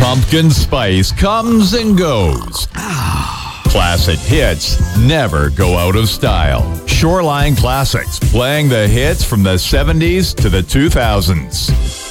Pumpkin spice comes and goes. Classic hits never go out of style. Shoreline Classics, playing the hits from the 70s to the 2000s.